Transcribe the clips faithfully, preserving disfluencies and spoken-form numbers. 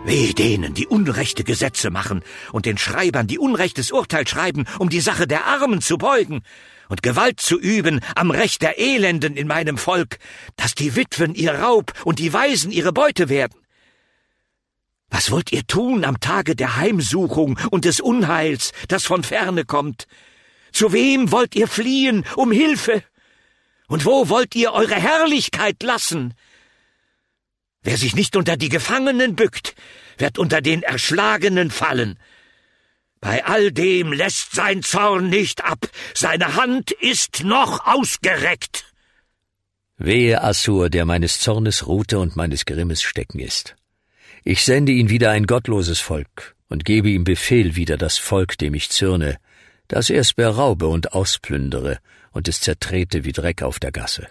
Wehe denen, die unrechte Gesetze machen und den Schreibern, die unrechtes Urteil schreiben, um die Sache der Armen zu beugen und Gewalt zu üben am Recht der Elenden in meinem Volk, dass die Witwen ihr Raub und die Waisen ihre Beute werden. Was wollt ihr tun am Tage der Heimsuchung und des Unheils, das von ferne kommt? Zu wem wollt ihr fliehen um Hilfe? Und wo wollt ihr eure Herrlichkeit lassen? Wer sich nicht unter die Gefangenen bückt, wird unter den Erschlagenen fallen. Bei all dem lässt sein Zorn nicht ab, seine Hand ist noch ausgereckt. Wehe Assur, der meines Zornes Rute und meines Grimmes Stecken ist. Ich sende ihn wieder ein gottloses Volk und gebe ihm Befehl wider das Volk, dem ich zürne, dass er es beraube und ausplündere und es zertrete wie Dreck auf der Gasse.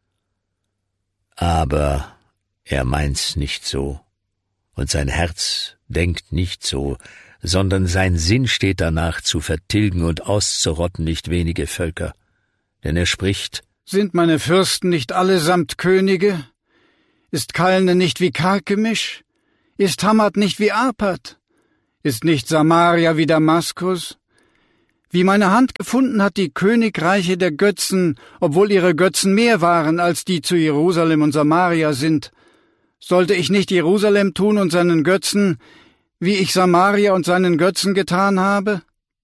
Aber er meint's nicht so, und sein Herz denkt nicht so, sondern sein Sinn steht danach, zu vertilgen und auszurotten nicht wenige Völker. Denn er spricht: Sind meine Fürsten nicht allesamt Könige? Ist Kalne nicht wie Karkemisch? Ist Hamad nicht wie Arpad? Ist nicht Samaria wie Damaskus? Wie meine Hand gefunden hat die Königreiche der Götzen, obwohl ihre Götzen mehr waren, als die zu Jerusalem und Samaria sind, sollte ich nicht Jerusalem tun und seinen Götzen, wie ich Samaria und seinen Götzen getan habe?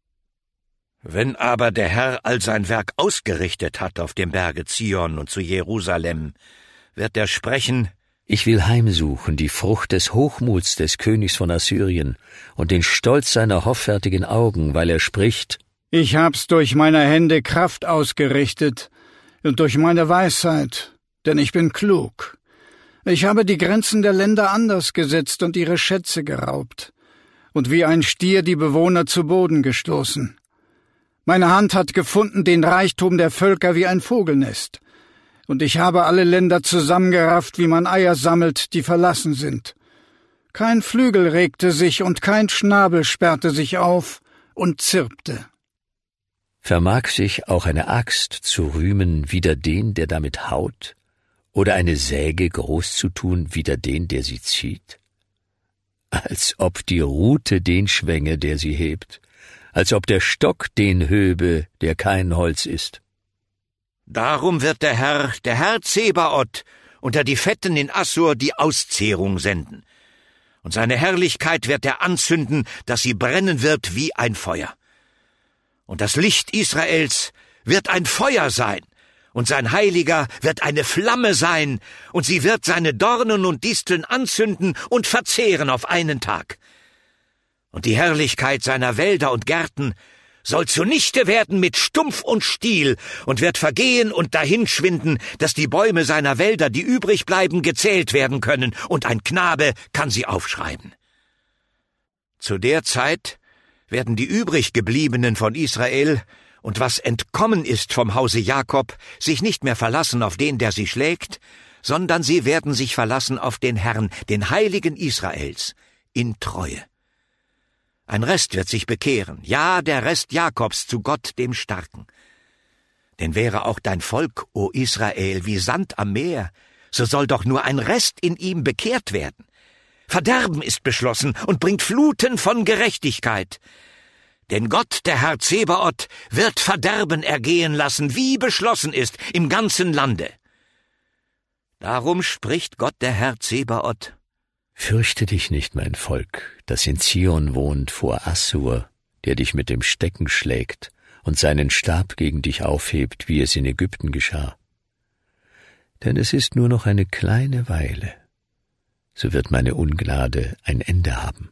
Wenn aber der Herr all sein Werk ausgerichtet hat auf dem Berge Zion und zu Jerusalem, wird er sprechen: Ich will heimsuchen die Frucht des Hochmuts des Königs von Assyrien und den Stolz seiner hoffärtigen Augen, weil er spricht: Ich hab's durch meine Hände Kraft ausgerichtet und durch meine Weisheit, denn ich bin klug. Ich habe die Grenzen der Länder anders gesetzt und ihre Schätze geraubt und wie ein Stier die Bewohner zu Boden gestoßen. Meine Hand hat gefunden den Reichtum der Völker wie ein Vogelnest, und ich habe alle Länder zusammengerafft, wie man Eier sammelt, die verlassen sind. Kein Flügel regte sich und kein Schnabel sperrte sich auf und zirpte. Vermag sich auch eine Axt zu rühmen wider den, der damit haut, oder eine Säge groß zu tun wider den, der sie zieht? Als ob die Rute den schwänge, der sie hebt, als ob der Stock den höbe, der kein Holz ist. Darum wird der Herr, der Herr Zebaoth, unter die Fetten in Assur die Auszehrung senden. Und seine Herrlichkeit wird er anzünden, dass sie brennen wird wie ein Feuer. Und das Licht Israels wird ein Feuer sein, und sein Heiliger wird eine Flamme sein, und sie wird seine Dornen und Disteln anzünden und verzehren auf einen Tag. Und die Herrlichkeit seiner Wälder und Gärten soll zunichte werden mit Stumpf und Stiel und wird vergehen und dahinschwinden, dass die Bäume seiner Wälder, die übrig bleiben, gezählt werden können, und ein Knabe kann sie aufschreiben. Zu der Zeit werden die übriggebliebenen von Israel und was entkommen ist vom Hause Jakob sich nicht mehr verlassen auf den, der sie schlägt, sondern sie werden sich verlassen auf den Herrn, den Heiligen Israels, in Treue. Ein Rest wird sich bekehren, ja, der Rest Jakobs zu Gott, dem Starken. Denn wäre auch dein Volk, o Israel, wie Sand am Meer, so soll doch nur ein Rest in ihm bekehrt werden. Verderben ist beschlossen und bringt Fluten von Gerechtigkeit. Denn Gott, der Herr Zebaoth, wird Verderben ergehen lassen, wie beschlossen ist, im ganzen Lande. Darum spricht Gott, der Herr Zebaoth: Fürchte dich nicht, mein Volk, das in Zion wohnt, vor Assur, der dich mit dem Stecken schlägt und seinen Stab gegen dich aufhebt, wie es in Ägypten geschah. Denn es ist nur noch eine kleine Weile, so wird meine Ungnade ein Ende haben,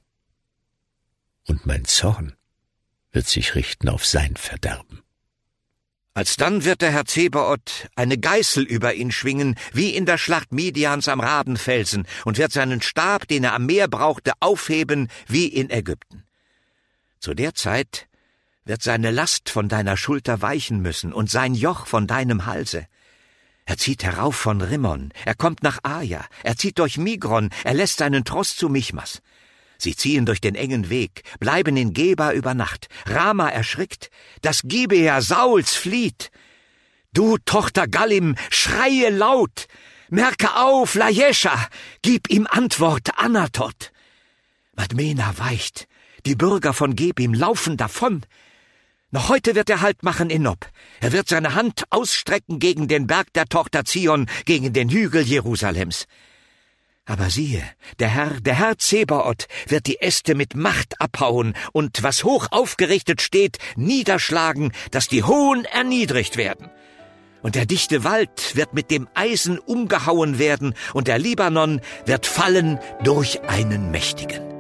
und mein Zorn wird sich richten auf sein Verderben. Alsdann wird der Herr Zebaoth eine Geißel über ihn schwingen, wie in der Schlacht Midians am Rabenfelsen, und wird seinen Stab, den er am Meer brauchte, aufheben, wie in Ägypten. Zu der Zeit wird seine Last von deiner Schulter weichen müssen und sein Joch von deinem Halse. Er zieht herauf von Rimmon, er kommt nach Aja, er zieht durch Migron, er lässt seinen Tross zu Michmas. Sie ziehen durch den engen Weg, bleiben in Geba über Nacht. Rama erschrickt, das Gibea Sauls flieht. Du, Tochter Gallim, schreie laut. Merke auf, Lajescha, gib ihm Antwort, Anatot. Madmena weicht, die Bürger von Gebim laufen davon. Noch heute wird er Halt machen in Nob. Er wird seine Hand ausstrecken gegen den Berg der Tochter Zion, gegen den Hügel Jerusalems. Aber siehe, der Herr, der Herr Zebaoth, wird die Äste mit Macht abhauen und, was hoch aufgerichtet steht, niederschlagen, dass die Hohen erniedrigt werden. Und der dichte Wald wird mit dem Eisen umgehauen werden, und der Libanon wird fallen durch einen Mächtigen.